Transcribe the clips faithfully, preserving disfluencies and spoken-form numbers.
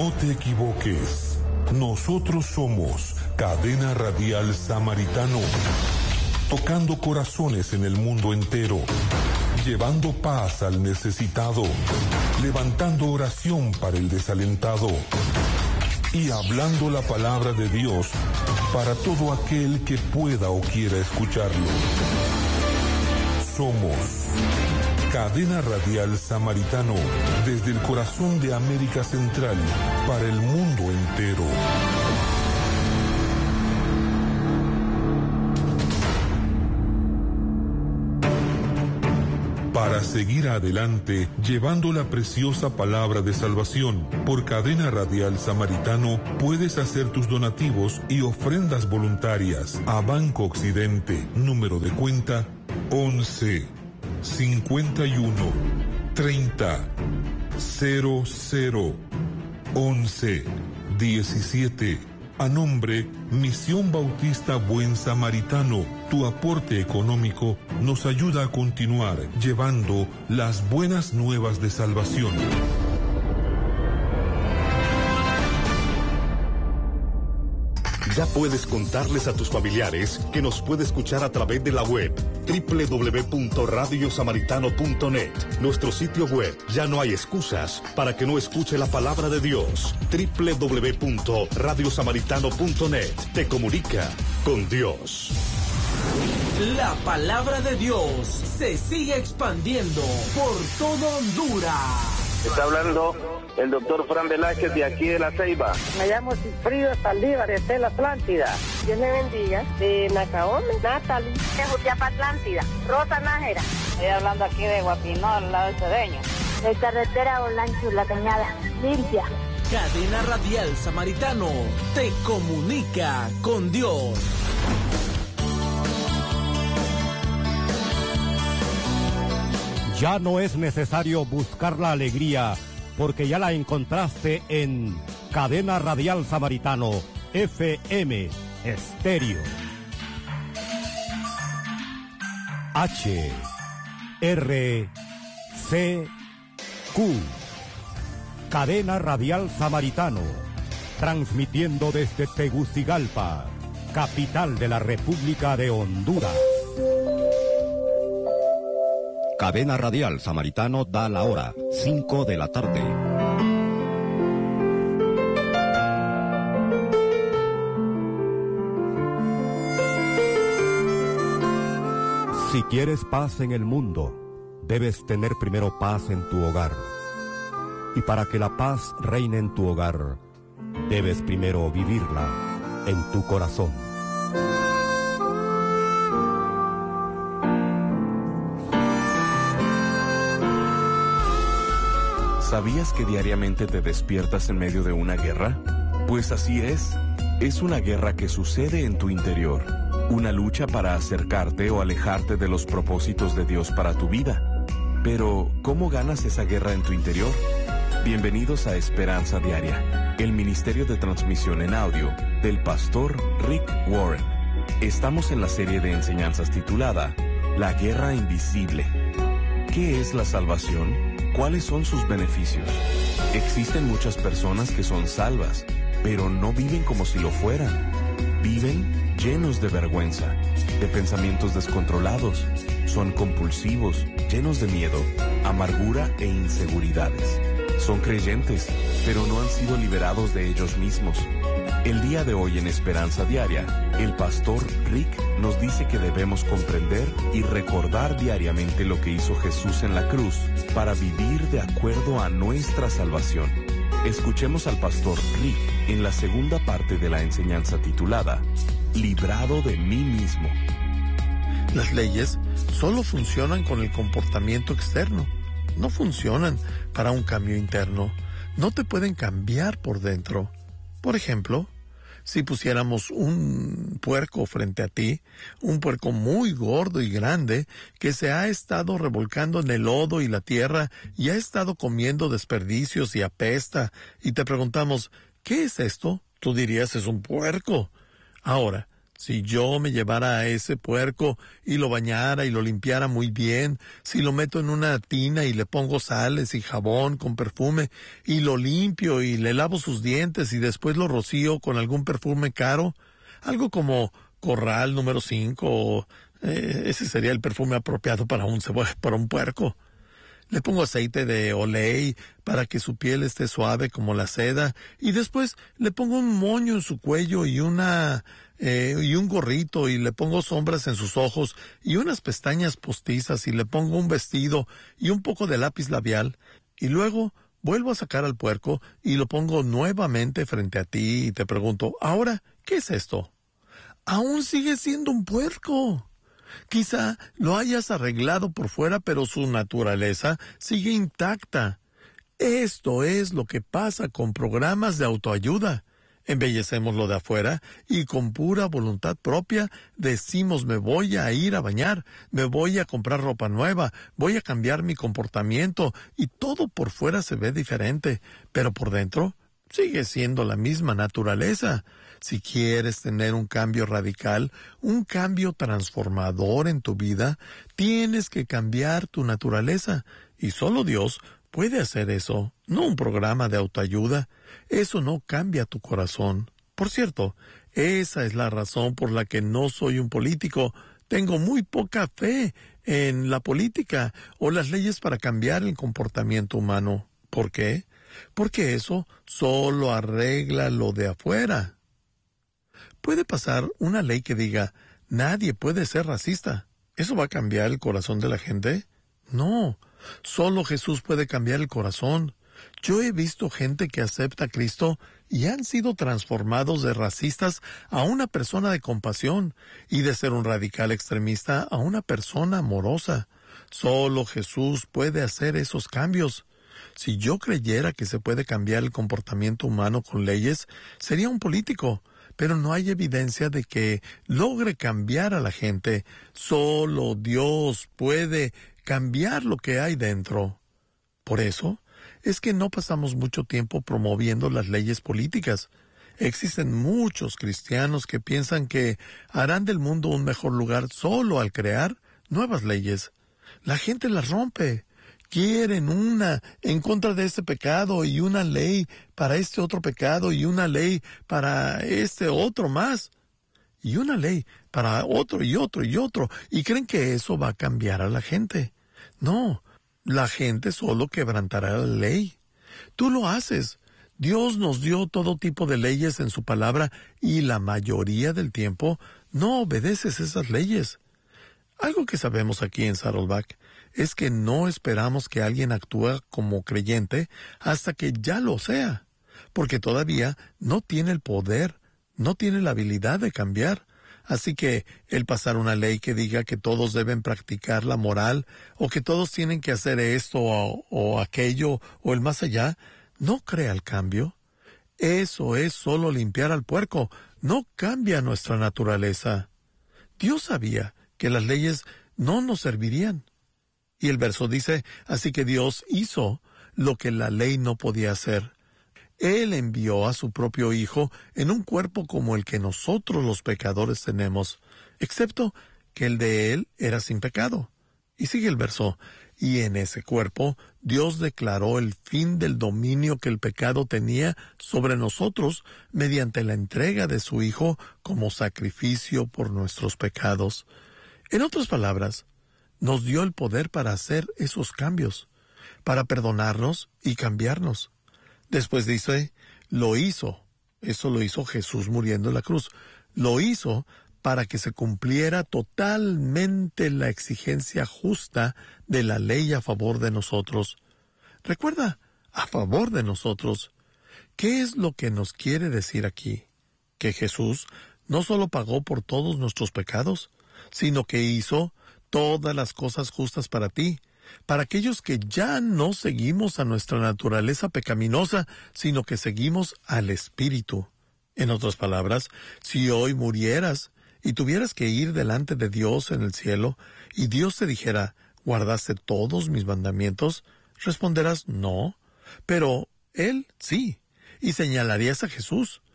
No te equivoques. Nosotros somos Cadena Radial Samaritano, tocando corazones en el mundo entero, llevando paz al necesitado, levantando oración para el desalentado y hablando la palabra de Dios para todo aquel que pueda o quiera escucharlo. Somos Cadena Radial Samaritano, desde el corazón de América Central para el mundo entero. Para seguir adelante, llevando la preciosa palabra de salvación, por Cadena Radial Samaritano, puedes hacer tus donativos y ofrendas voluntarias a Banco Occidente, número de cuenta once, cincuenta y uno, treinta, cero cero, once, diecisiete. A nombre Misión Bautista Buen Samaritano, tu aporte económico nos ayuda a continuar llevando las buenas nuevas de salvación. Ya puedes contarles a tus familiares que nos puede escuchar a través de la web doble u doble u doble u punto radio samaritano punto net. Nuestro sitio web, ya no hay excusas para que no escuche la palabra de Dios. doble u doble u doble u punto radio samaritano punto net. Te comunica con Dios. La palabra de Dios se sigue expandiendo por todo Honduras. Está hablando el doctor Fran Velázquez de aquí de La Ceiba. Me llamo Cifrido Saldívar, de la Atlántida. Dios me bendiga. De Nacaome, Natalie. De Jutiapa, Atlántida. Rosa Nájera. Estoy hablando aquí de Guapinó, al lado de Cedeño. De carretera Olancho, La Cañada. Limpia. Cadena Radial Samaritano te comunica con Dios. Ya no es necesario buscar la alegría, porque ya la encontraste en Cadena Radial Samaritano, F M, Estéreo. H, R, C, Q. Cadena Radial Samaritano, transmitiendo desde Tegucigalpa, capital de la República de Honduras. Cadena Radial Samaritano da la hora, cinco de la tarde. Si quieres paz en el mundo, debes tener primero paz en tu hogar. Y para que la paz reine en tu hogar, debes primero vivirla en tu corazón. ¿Sabías que diariamente te despiertas en medio de una guerra? Pues así es. Es una guerra que sucede en tu interior. Una lucha para acercarte o alejarte de los propósitos de Dios para tu vida. Pero, ¿cómo ganas esa guerra en tu interior? Bienvenidos a Esperanza Diaria, el ministerio de transmisión en audio del pastor Rick Warren. Estamos en la serie de enseñanzas titulada La Guerra Invisible. ¿Qué es la salvación? ¿Cuáles son sus beneficios? Existen muchas personas que son salvas, pero no viven como si lo fueran. Viven llenos de vergüenza, de pensamientos descontrolados. Son compulsivos, llenos de miedo, amargura e inseguridades. Son creyentes, pero no han sido liberados de ellos mismos. El día de hoy en Esperanza Diaria, el pastor Rick nos dice que debemos comprender y recordar diariamente lo que hizo Jesús en la cruz para vivir de acuerdo a nuestra salvación. Escuchemos al pastor Rick en la segunda parte de la enseñanza titulada Librado de mí mismo. Las leyes solo funcionan con el comportamiento externo. No funcionan para un cambio interno. No te pueden cambiar por dentro. Por ejemplo, si pusiéramos un puerco frente a ti, un puerco muy gordo y grande que se ha estado revolcando en el lodo y la tierra y ha estado comiendo desperdicios y apesta, y te preguntamos, ¿qué es esto? Tú dirías, es un puerco. Ahora, Si yo me llevara a ese puerco y lo bañara y lo limpiara muy bien, si lo meto en una tina y le pongo sales y jabón con perfume, y lo limpio y le lavo sus dientes y después lo rocío con algún perfume caro, algo como Corral número cinco, o, eh, ese sería el perfume apropiado para un, para un puerco. Le pongo aceite de olei para que su piel esté suave como la seda, y después le pongo un moño en su cuello y una eh, y un gorrito, y le pongo sombras en sus ojos y unas pestañas postizas, y le pongo un vestido y un poco de lápiz labial, y luego vuelvo a sacar al puerco y lo pongo nuevamente frente a ti y te pregunto, ahora, ¿qué es esto? Aún sigue siendo un puerco. Quizá lo hayas arreglado por fuera, pero su naturaleza sigue intacta. Esto es lo que pasa con programas de autoayuda. Embellecemos lo de afuera y con pura voluntad propia decimos me voy a ir a bañar, me voy a comprar ropa nueva, voy a cambiar mi comportamiento, y todo por fuera se ve diferente, pero por dentro sigue siendo la misma naturaleza. Si quieres tener un cambio radical, un cambio transformador en tu vida, tienes que cambiar tu naturaleza, y solo Dios puede hacer eso, no un programa de autoayuda. Eso no cambia tu corazón. Por cierto, esa es la razón por la que no soy un político. Tengo muy poca fe en la política o las leyes para cambiar el comportamiento humano. ¿Por qué? Porque eso solo arregla lo de afuera. Puede pasar una ley que diga, nadie puede ser racista. ¿Eso va a cambiar el corazón de la gente? No, solo Jesús puede cambiar el corazón. Yo he visto gente que acepta a Cristo y han sido transformados de racistas a una persona de compasión, y de ser un radical extremista a una persona amorosa. Solo Jesús puede hacer esos cambios. Si yo creyera que se puede cambiar el comportamiento humano con leyes, sería un político, pero no hay evidencia de que logre cambiar a la gente. Solo Dios puede cambiar lo que hay dentro. Por eso es que no pasamos mucho tiempo promoviendo las leyes políticas. Existen muchos cristianos que piensan que harán del mundo un mejor lugar solo al crear nuevas leyes. La gente las rompe. Quieren una en contra de este pecado y una ley para este otro pecado y una ley para este otro más. Y una ley para otro y otro y otro. Y creen que eso va a cambiar a la gente. No, la gente solo quebrantará la ley. Tú lo haces. Dios nos dio todo tipo de leyes en su palabra y la mayoría del tiempo no obedeces esas leyes. Algo que sabemos aquí en Saddleback es que no esperamos que alguien actúe como creyente hasta que ya lo sea, porque todavía no tiene el poder, no tiene la habilidad de cambiar. Así que el pasar una ley que diga que todos deben practicar la moral, o que todos tienen que hacer esto o, o aquello o el más allá, no crea el cambio. Eso es solo limpiar al puerco, no cambia nuestra naturaleza. Dios sabía que las leyes no nos servirían. Y el verso dice, así que Dios hizo lo que la ley no podía hacer. Él envió a su propio Hijo en un cuerpo como el que nosotros los pecadores tenemos, excepto que el de Él era sin pecado. Y sigue el verso, y en ese cuerpo Dios declaró el fin del dominio que el pecado tenía sobre nosotros mediante la entrega de su Hijo como sacrificio por nuestros pecados. En otras palabras, nos dio el poder para hacer esos cambios, para perdonarnos y cambiarnos. Después dice, lo hizo. Eso lo hizo Jesús muriendo en la cruz. Lo hizo para que se cumpliera totalmente la exigencia justa de la ley a favor de nosotros. Recuerda, a favor de nosotros. ¿Qué es lo que nos quiere decir aquí? Que Jesús no solo pagó por todos nuestros pecados, sino que hizo todas las cosas justas para ti, para aquellos que ya no seguimos a nuestra naturaleza pecaminosa, sino que seguimos al Espíritu. En otras palabras, si hoy murieras y tuvieras que ir delante de Dios en el cielo, y Dios te dijera, ¿guardaste todos mis mandamientos?, responderás, no, pero Él sí, y señalarías a Jesús.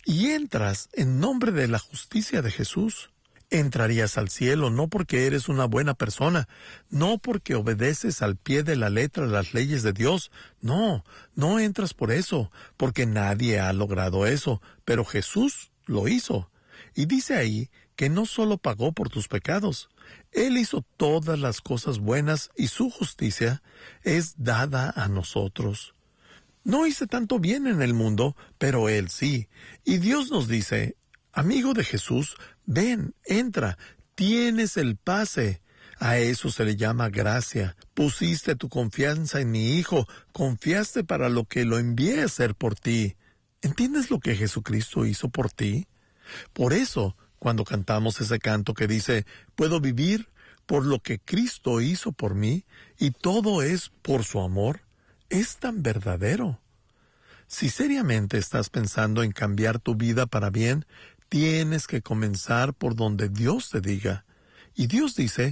y entras en nombre de la justicia de Jesús. Entrarías al cielo no porque eres una buena persona, no porque obedeces al pie de la letra las leyes de Dios. No, no entras por eso, porque nadie ha logrado eso, pero Jesús lo hizo. Y dice ahí que no solo pagó por tus pecados, Él hizo todas las cosas buenas y su justicia es dada a nosotros. No hice tanto bien en el mundo, pero Él sí. Y Dios nos dice, amigo de Jesús, ven, entra, tienes el pase. A eso se le llama gracia. Pusiste tu confianza en mi Hijo, confiaste para lo que lo envié a hacer por ti. ¿Entiendes lo que Jesucristo hizo por ti? Por eso, cuando cantamos ese canto que dice, puedo vivir por lo que Cristo hizo por mí, y todo es por su amor, es tan verdadero. Si seriamente estás pensando en cambiar tu vida para bien, tienes que comenzar por donde Dios te diga. Y Dios dice